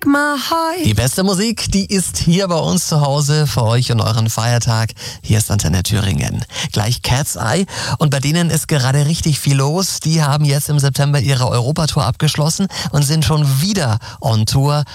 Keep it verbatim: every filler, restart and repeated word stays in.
my heart. Die beste Musik, die ist hier bei uns zu Hause für euch und euren Feiertag. Hier ist Antenne Thüringen. Gleich Cat's Eye. Und bei denen ist gerade richtig viel los. Die haben jetzt im September ihre Europatour abgeschlossen und sind schon wieder on Tour.